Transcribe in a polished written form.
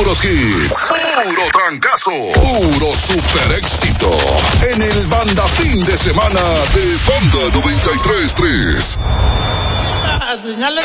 puros hits, puro trancazo, puro super éxito. En el Banda Fin de Semana de Banda 93.3. Al final